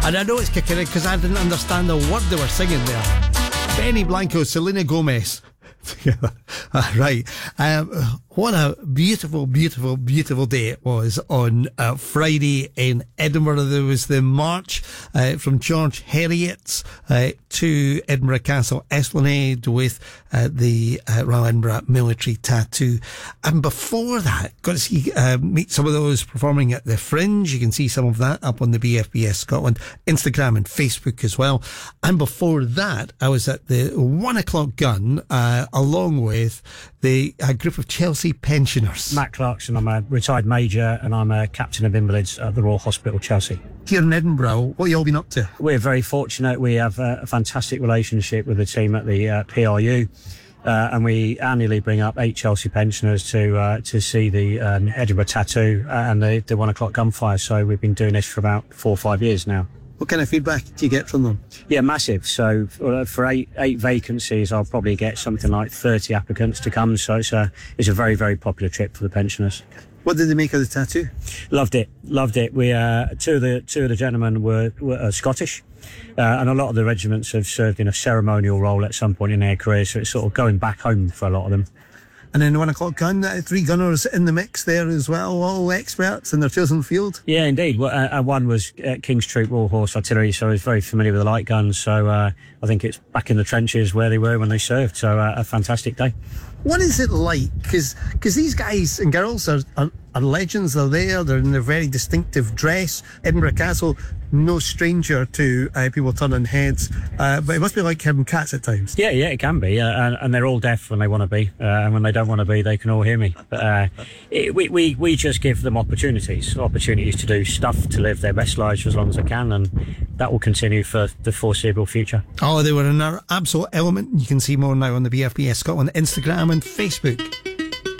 And I know it's kicking in because I didn't understand the word they were singing there. Benny Blanco, Selena Gomez. Right. What a beautiful, beautiful, beautiful day it was on Friday in Edinburgh. There was the march from George Heriot's to Edinburgh Castle Esplanade with the Royal Edinburgh Military Tattoo. And before that, got to see meet some of those performing at the Fringe. You can see some of that up on the BFBS Scotland Instagram and Facebook as well. And before that, I was at the 1 o'clock gun along with the group of Chelsea pensioners. Matt Clarkson, I'm a retired major and I'm a captain of invalids at the Royal Hospital, Chelsea. Here in Edinburgh, what have you all been up to? We're very fortunate. We have a fantastic relationship with the team at the PRU. And we annually bring up 8 Chelsea pensioners to see the Edinburgh Tattoo and the 1 o'clock gunfire. So we've been doing this for about 4 or 5 years now. What kind of feedback do you get from them? Yeah, massive. So for eight vacancies, I'll probably get something like 30 applicants to come. So it's a very, very popular trip for the pensioners. What did they make of the tattoo? Loved it. We two of the gentlemen were Scottish, and a lot of the regiments have served in a ceremonial role at some point in their career. So it's sort of going back home for a lot of them. And then 1 o'clock gun, 3 gunners in the mix there as well, all experts in their chosen field. Yeah, indeed. One was King's Troop Royal Horse Artillery, so he's very familiar with the light guns. So I think it's back in the trenches where they were when they served. So a fantastic day. What is it like? Because these guys and girls are legends. They're in their very distinctive dress. Edinburgh Castle, no stranger to people turning heads, but it must be like having cats at times. Yeah, it can be, and they're all deaf when they want to be, and when they don't want to be, they can all hear me. But we just give them opportunities to do stuff, to live their best lives for as long as they can, and that will continue for the foreseeable future. Oh, they were an absolute element. You can see more now on the BFBS Scotland Instagram and Facebook.